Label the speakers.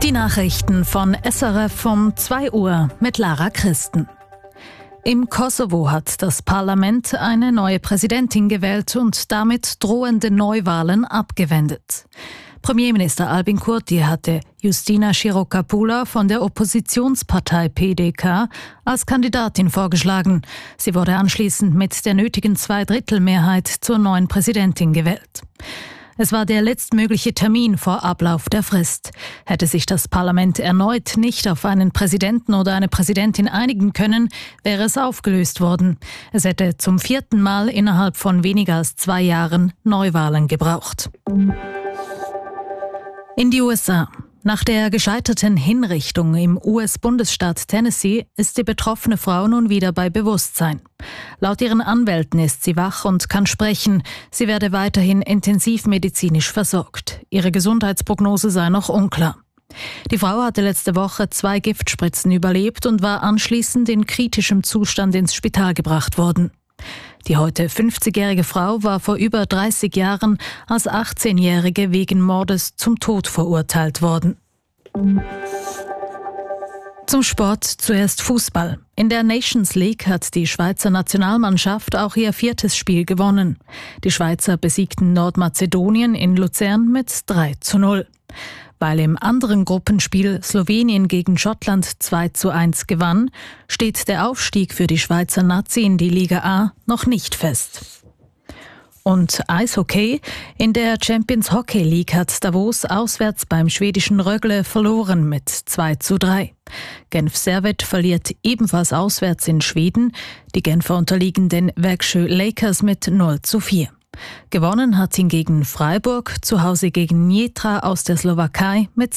Speaker 1: Die Nachrichten von SRF um 2 Uhr mit Lara Christen. Im Kosovo hat das Parlament eine neue Präsidentin gewählt und damit drohende Neuwahlen abgewendet. Premierminister Albin Kurti hatte Justina Širokapula von der Oppositionspartei PDK als Kandidatin vorgeschlagen. Sie wurde anschließend mit der nötigen Zweidrittelmehrheit zur neuen Präsidentin gewählt. Es war der letztmögliche Termin vor Ablauf der Frist. Hätte sich das Parlament erneut nicht auf einen Präsidenten oder eine Präsidentin einigen können, wäre es aufgelöst worden. Es hätte zum 4. Mal innerhalb von weniger als 2 Jahren Neuwahlen gebraucht. In die USA. Nach der gescheiterten Hinrichtung im US-Bundesstaat Tennessee ist die betroffene Frau nun wieder bei Bewusstsein. Laut ihren Anwälten ist sie wach und kann sprechen. Sie werde weiterhin intensivmedizinisch versorgt. Ihre Gesundheitsprognose sei noch unklar. Die Frau hatte letzte Woche 2 Giftspritzen überlebt und war anschließend in kritischem Zustand ins Spital gebracht worden. Die heute 50-jährige Frau war vor über 30 Jahren als 18-Jährige wegen Mordes zum Tod verurteilt worden. Zum Sport zuerst Fußball. In der Nations League hat die Schweizer Nationalmannschaft auch ihr 4. Spiel gewonnen. Die Schweizer besiegten Nordmazedonien in Luzern mit 3:0. Weil im anderen Gruppenspiel Slowenien gegen Schottland 2:1 gewann, steht der Aufstieg für die Schweizer Nazi in die Liga A noch nicht fest. Und Eishockey. In der Champions Hockey League hat Davos auswärts beim schwedischen Rögle verloren mit 2:3. Genf Servette verliert ebenfalls auswärts in Schweden. Die Genfer unterliegen den Växjö Lakers mit 0:4. Gewonnen hat hingegen Freiburg zu Hause gegen Nitra aus der Slowakei mit